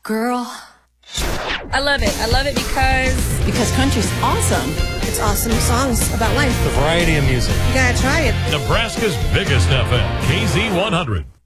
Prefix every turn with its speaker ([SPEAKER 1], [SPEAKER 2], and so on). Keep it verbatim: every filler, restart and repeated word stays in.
[SPEAKER 1] Girl. I love it. I love it because...
[SPEAKER 2] Because country's awesome.
[SPEAKER 3] It's awesome songs about life.
[SPEAKER 4] The variety of music.
[SPEAKER 3] You gotta try it.
[SPEAKER 5] Nebraska's biggest F M, K Z one hundred.